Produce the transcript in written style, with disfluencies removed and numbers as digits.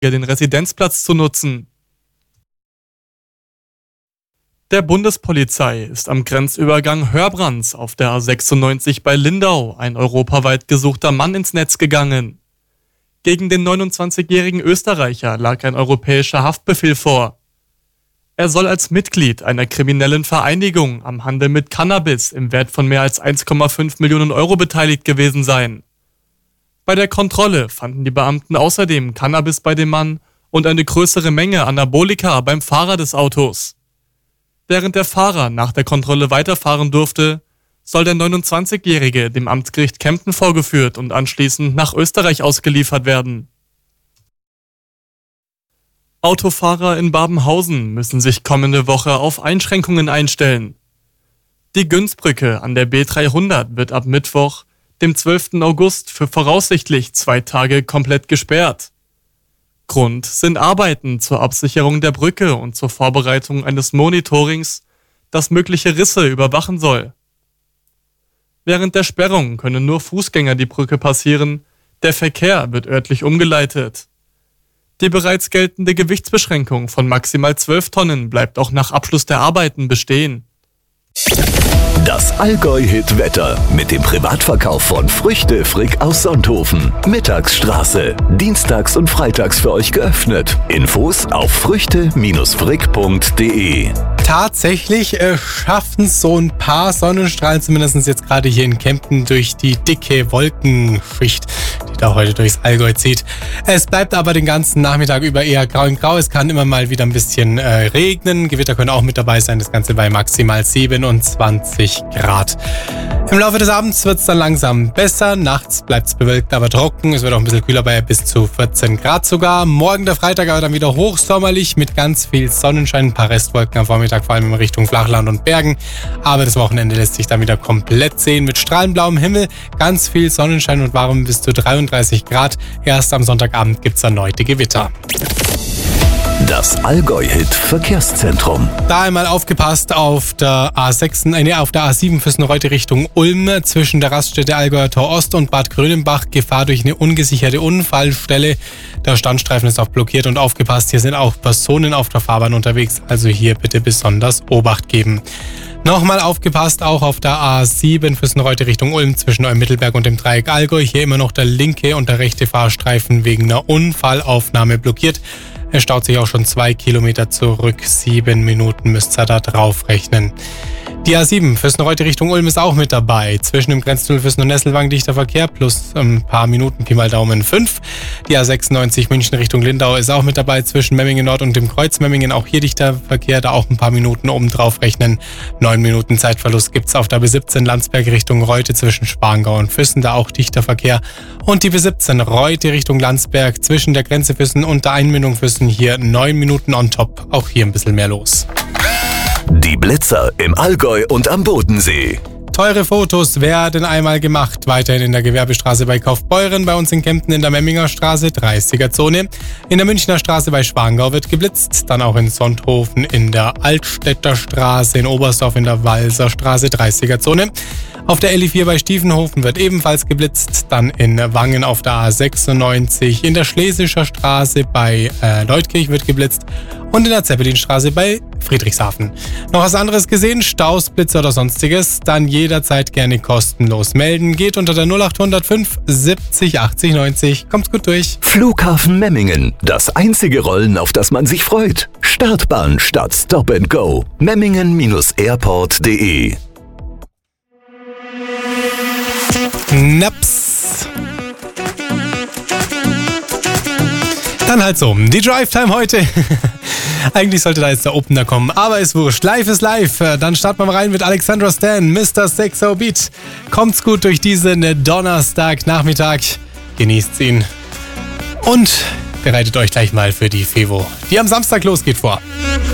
den Residenzplatz zu nutzen. Der Bundespolizei ist am Grenzübergang Hörbrands auf der A96 bei Lindau ein europaweit gesuchter Mann ins Netz gegangen. Gegen den 29-jährigen Österreicher lag ein europäischer Haftbefehl vor. Er soll als Mitglied einer kriminellen Vereinigung am Handel mit Cannabis im Wert von mehr als 1,5 Millionen Euro beteiligt gewesen sein. Bei der Kontrolle fanden die Beamten außerdem Cannabis bei dem Mann und eine größere Menge Anabolika beim Fahrer des Autos. Während der Fahrer nach der Kontrolle weiterfahren durfte, soll der 29-Jährige dem Amtsgericht Kempten vorgeführt und anschließend nach Österreich ausgeliefert werden. Autofahrer in Babenhausen müssen sich kommende Woche auf Einschränkungen einstellen. Die Günzbrücke an der B300 wird ab Mittwoch, dem 12. August, für voraussichtlich 2 Tage komplett gesperrt. Grund sind Arbeiten zur Absicherung der Brücke und zur Vorbereitung eines Monitorings, das mögliche Risse überwachen soll. Während der Sperrung können nur Fußgänger die Brücke passieren, der Verkehr wird örtlich umgeleitet. Die bereits geltende Gewichtsbeschränkung von maximal 12 Tonnen bleibt auch nach Abschluss der Arbeiten bestehen. Das Allgäu-Hit-Wetter mit dem Privatverkauf von Früchte Frick aus Sonthofen. Mittagsstraße. Dienstags und freitags für euch geöffnet. Infos auf früchte-frick.de. Tatsächlich schaffen es so ein paar Sonnenstrahlen, zumindest jetzt gerade hier in Kempten, durch die dicke Wolkenschicht, die da heute durchs Allgäu zieht. Es bleibt aber den ganzen Nachmittag über eher grau in grau. Es kann immer mal wieder ein bisschen regnen. Gewitter können auch mit dabei sein. Das Ganze bei maximal 27 Grad. Im Laufe des Abends wird es dann langsam besser. Nachts bleibt es bewölkt, aber trocken. Es wird auch ein bisschen kühler bei bis zu 14 Grad sogar. Morgen der Freitag aber dann wieder hochsommerlich mit ganz viel Sonnenschein. Ein paar Restwolken am Vormittag, vor allem in Richtung Flachland und Bergen. Aber das Wochenende lässt sich dann wieder komplett sehen mit strahlenblauem Himmel, ganz viel Sonnenschein und warm bis zu 33 Grad. Erst am Sonntagabend gibt es erneute Gewitter. Das Allgäu-Hit-Verkehrszentrum. Da einmal aufgepasst auf der A7 Füssen-Reute Richtung Ulm zwischen der Raststätte Allgäuer Tor Ost und Bad Grönenbach. Gefahr durch eine ungesicherte Unfallstelle. Der Standstreifen ist auch blockiert und aufgepasst. Hier sind auch Personen auf der Fahrbahn unterwegs. Also hier bitte besonders Obacht geben. Nochmal aufgepasst auch auf der A7 Füssen-Reute Richtung Ulm zwischen Neumittelberg und dem Dreieck Allgäu. Hier immer noch der linke und der rechte Fahrstreifen wegen einer Unfallaufnahme blockiert. Es staut sich auch schon 2 Kilometer zurück. 7 Minuten müsst ihr da drauf rechnen. Die A7 Füssen-Reute Richtung Ulm ist auch mit dabei. Zwischen dem Grenztunnel Füssen und Nesselwang dichter Verkehr plus ein paar Minuten, Pi mal Daumen 5. Die A96 München Richtung Lindau ist auch mit dabei. Zwischen Memmingen Nord und dem Kreuz Memmingen auch hier dichter Verkehr. Da auch ein paar Minuten oben drauf rechnen. 9 Minuten Zeitverlust gibt's auf der B17 Landsberg Richtung Reute zwischen Sparngau und Füssen. Da auch dichter Verkehr. Und die B17 Reute Richtung Landsberg zwischen der Grenze Füssen und der Einmündung Füssen. Hier 9 Minuten on top. Auch hier ein bisschen mehr los. Die Blitzer im Allgäu und am Bodensee. Teure Fotos werden einmal gemacht. Weiterhin in der Gewerbestraße bei Kaufbeuren, bei uns in Kempten in der Memminger Straße, 30er-Zone. In der Münchner Straße bei Sparngau wird geblitzt. Dann auch in Sonthofen in der Altstädter Straße, in Oberstdorf in der Walser Straße, 30er-Zone. Auf der LI4 bei Stiefenhofen wird ebenfalls geblitzt. Dann in Wangen auf der A96. In der Schlesischer Straße bei Leutkirch wird geblitzt. Und in der Zeppelinstraße bei Friedrichshafen. Noch was anderes gesehen? Staus, Blitze oder sonstiges? Dann jederzeit gerne kostenlos melden. Geht unter der 0805 70 80 90. Kommt's gut durch. Flughafen Memmingen. Das einzige Rollen, auf das man sich freut. Startbahn statt Stop and Go. Memmingen-airport.de. Naps. Dann halt so. Die Drive-Time heute. Eigentlich sollte da jetzt der Opener kommen, aber ist wurscht. Live ist live. Dann starten wir mal rein mit Alexandra Stan, Mr. Sexo Beat. Kommt's gut durch diesen Donnerstagnachmittag. Genießt ihn. Und bereitet euch gleich mal für die FEWO, die am Samstag losgeht, vor.